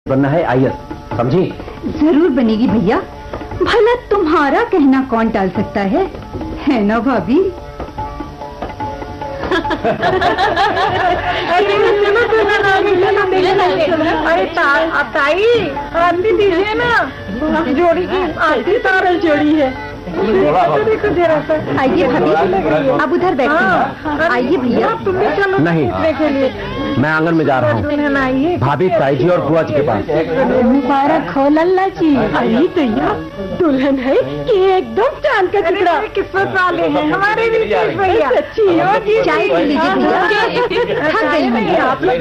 बनना है IAS, समझी? जरूर बनेगी भैया, भला तुम्हारा कहना कौन टाल सकता है ना भाभी? अरे ताई आरती दीजिए ना, जोड़ी की आरती तारल जोड़ी है। देखो जरा सा। आइए भाभी, अब उधर बैठिए। आइए भैया। तुम भी चलो नहीं, के लिए मैं आंगन में जा रहा हूँ। भाभी, ताई जी और बुआ जी के पास। मुबारक हो लल्ला जी। अरे भैया, दुल्हन है कि एकदम चांद का टुकड़ा। किस्मत वाले हैं हमारे भी भैया। सच्ची हो जी। चाय पी लीजिए भैया, थक गई हूँ। आप लोग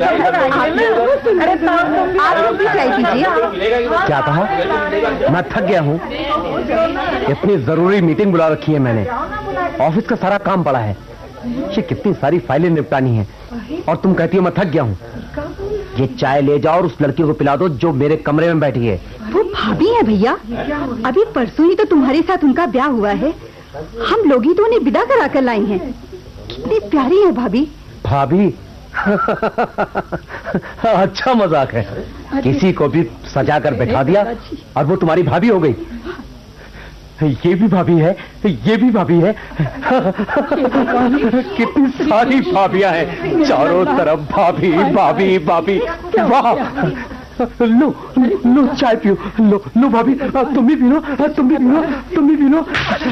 आप भी चाय पीजिए। क्या कहा? मैं थक गया हूँ? इतनी जरूरी मीटिंग बुला रखी है मैंने, ऑफिस का सारा काम पड़ा है, ये कितनी सारी फाइलें निपटानी है, और तुम कहती हो मैं थक गया हूँ। ये चाय ले जाओ और उस लड़की को पिला दो जो मेरे कमरे में बैठी है। वो भाभी है भैया, अभी परसों ही तो तुम्हारे साथ उनका ब्याह हुआ है। हम लोग ही तो उन्हें विदा करा कर लाई हैं। कितनी प्यारी है भाभी। भाभी? अच्छा मजाक है। किसी को भी सजा कर बैठा दिया और वो तुम्हारी भाभी हो गई। ये भी भाभी है, ये भी भाभी है। कितनी सारी भाभियां हैं, चारों तरफ भाभी भाभी भाभी। वाह, लो लो चाय पियो, लो लो भाभी, तुम भी पी लो, तुम भी पी लो, तुम भी पी लो।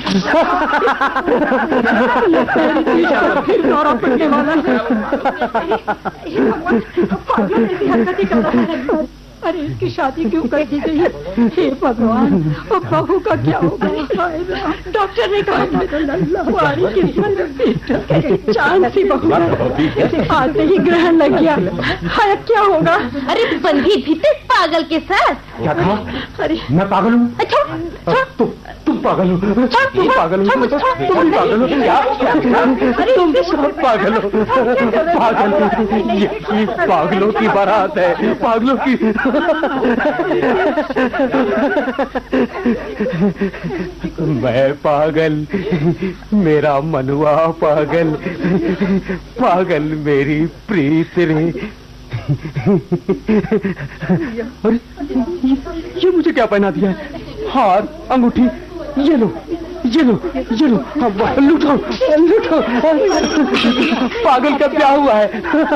अरे इसकी शादी क्यों कर दी गई? हे भगवान, अब बहू का क्या होगा? डॉक्टर ने कहा था चांद सी बहू, आते ही ग्रहण लग गया। हाय क्या होगा? अरे बंधी भी पागल के साथ। क्या कहा? अरे मैं पागल हूँ? अच्छा, तुम पागल हो, तुम पागल हो, तुम पागल हो, तुम सब पागल हो, पागल। ये पागलों की बारात है, पागलों की। मैं पागल, मेरा मनुआ पागल, पागल मेरी प्रीत रे। अरे ये मुझे क्या पहना दिया है? हार, अंगूठी, ये लो, ये लो, ये लो, लूटो, लूटो। पागल का ब्याह हुआ है।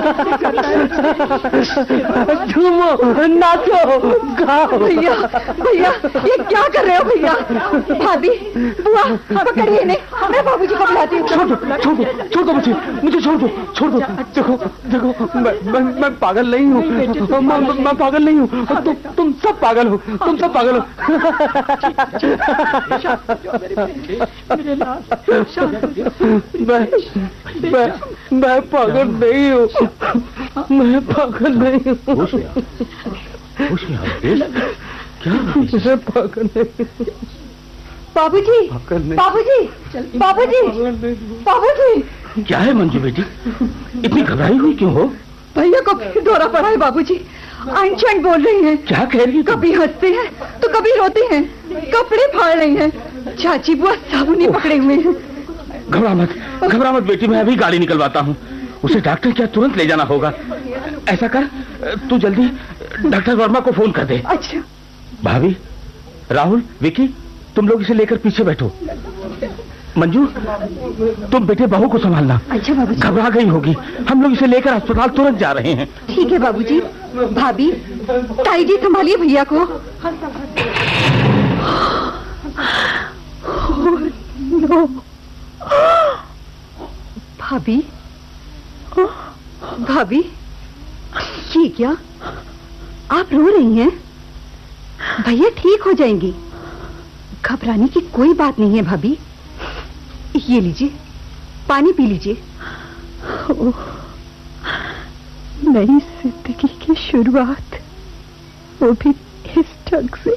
झूमो, नाचो, गाओ। भैया भैया, ये क्या कर रहे हो भैया? भाभी, बुआ, पकड़िए इन्हें, मैं बाबूजी को बुलाती हूँ। छोड़ दो, छोड़ दो, छोड़ दो मुझे छोड़ दो, छोड़ दो। देखो देखो, मैं पागल नहीं हूँ, मैं पागल नहीं हूँ। तुम सब पागल हो, तुम सब पागल हो। मैं पागल नहीं हूँ, मैं पागल नहीं हूँ। क्या? मैं पागल नहीं। बाबूजी, बाबूजी, बाबूजी, बाबूजी। क्या है मंजू बेटी, इतनी घबराई हुई क्यों हो? भैया को फिर दौरा पड़ा है बाबूजी, अनचन बोल रही हैं। क्या कह रही है? कभी हंसते हैं तो कभी रोते हैं, कपड़े फाड़ रही हैं। चाची बुआ साबुनी पकड़े हुए हैं। घबरा मत बेटी, मैं अभी गाड़ी निकलवाता हूँ। उसे डॉक्टर क्या तुरंत ले जाना होगा। ऐसा कर, तू जल्दी डॉक्टर वर्मा को फोन कर दे। अच्छा। भाभी, राहुल, विकी, तुम लोग इसे लेकर पीछे बैठो। मंजू, तुम बेटे बहू को संभालना। अच्छा बाबूजी। घबरा गई होगी, हम लोग इसे लेकर अस्पताल तुरंत जा रहे हैं। ठीक है बाबूजी। भाभी, ताई जी संभालिए भैया को। भाभी, भाभी, ये क्या? आप रो रही हैं? भैया ठीक हो जाएंगी, घबराने की कोई बात नहीं है भाभी। ये लीजिए, पानी पी लीजिए। नई जिंदगी की शुरुआत, वो भी इस ढंग से।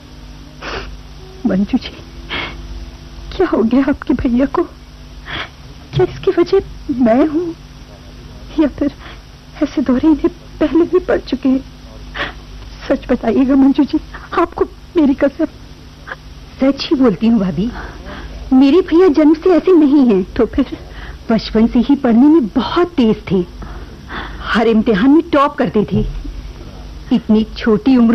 मंजू जी, क्या हो गया आपके भैया को? क्या इसकी वजह मैं हूँ, या फिर ऐसे दौरे इन्हें पहले भी पड़ चुके हैं? सच बताइएगा मंजू जी, आपको मेरी कसम। सच ही बोलती हूँ भाभी, मेरे भैया जन्म से ऐसे नहीं हैं। तो फिर बचपन से ही पढ़ने में बहुत तेज थे, हर इम्तिहान में टॉप करते थे। इतनी छोटी उम्र